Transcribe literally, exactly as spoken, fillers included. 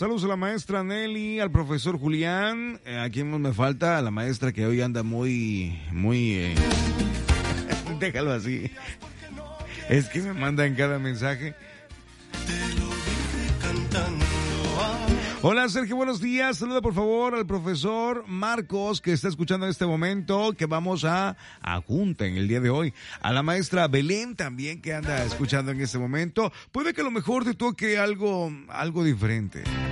Saludos a la maestra Nelly, al profesor Julián. Eh, ¿A quién más me falta? A la maestra que hoy anda muy, muy... Eh... Déjalo así. Es que me manda en cada mensaje. Hola Sergio, buenos días. Saluda por favor al profesor Marcos que está escuchando en este momento, que vamos a, a junta en el día de hoy. A la maestra Belén también que anda escuchando en este momento. Puede que a lo mejor te toque algo, algo diferente.